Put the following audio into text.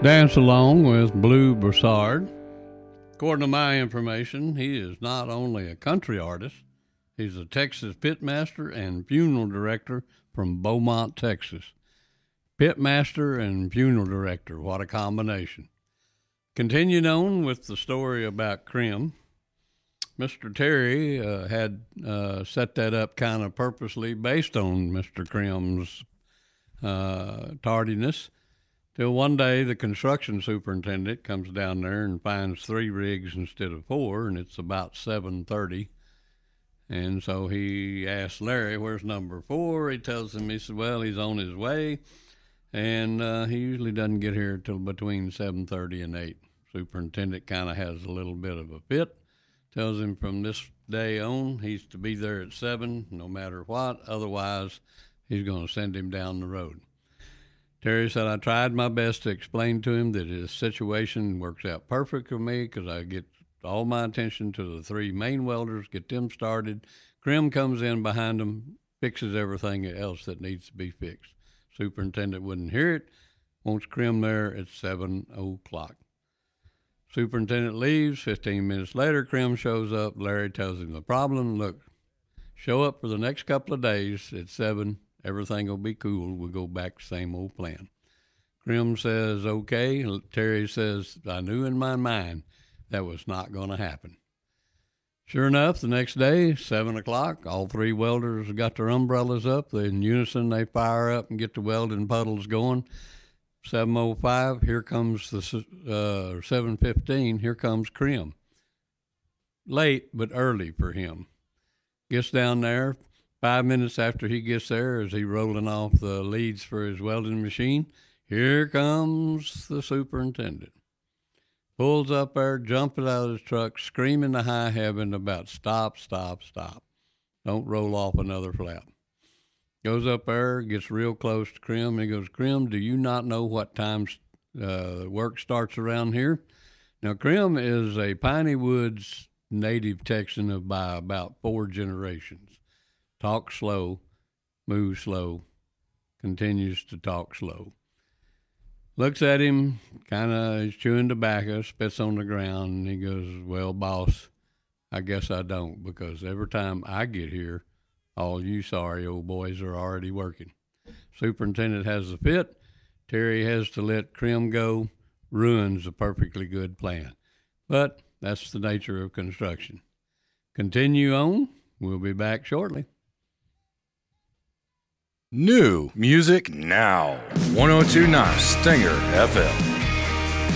Dance along with Blue Broussard. According to my information, he is not only a country artist, he's a Texas pitmaster and funeral director from Beaumont, Texas. Pitmaster and funeral director, what a combination. Continuing on with the story about Krim, Mr. Terry had set that up kind of purposely based on Mr. Krim's tardiness. Till one day the construction superintendent comes down there and finds 3 rigs instead of 4, and it's about 7:30. And so he asks Larry, where's number 4? He tells him, he said, well, he's on his way, and he usually doesn't get here till between 7:30 and 8. Superintendent kind of has a little bit of a fit, tells him from this day on he's to be there at 7 no matter what, otherwise he's going to send him down the road. Terry said, I tried my best to explain to him that his situation works out perfect for me because I get all my attention to the 3 main welders, get them started. Krim comes in behind them, fixes everything else that needs to be fixed. Superintendent wouldn't hear it, wants Krim there at 7 o'clock. Superintendent leaves. 15 minutes later, Krim shows up. Larry tells him the problem. Look, show up for the next couple of days at 7. Everything will be cool. We'll go back to the same old plan. Krim says, okay. Terry says, I knew in my mind that was not going to happen. Sure enough, the next day, 7 o'clock, all 3 welders got their umbrellas up. In unison, they fire up and get the welding puddles going. 7:05, here comes the 7:15, here comes Krim. Late, but early for him. Gets down there. 5 minutes after he gets there, as he rolling off the leads for his welding machine, here comes the superintendent. Pulls up there, jumping out of his truck, screaming to high heaven about stop, stop, stop. Don't roll off another flap. Goes up there, gets real close to Krim, and he goes, Krim, do you not know what time work starts around here? Now, Krim is a Piney Woods native Texan by about 4 generations. Talks slow, moves slow, continues to talk slow. Looks at him, kind of is chewing tobacco, spits on the ground, and he goes, well, boss, I guess I don't, because every time I get here, all you sorry old boys are already working. Superintendent has a fit. Terry has to let Krim go. Ruins a perfectly good plan. But that's the nature of construction. Continue on. We'll be back shortly. New music now. 1029 Stinger FM.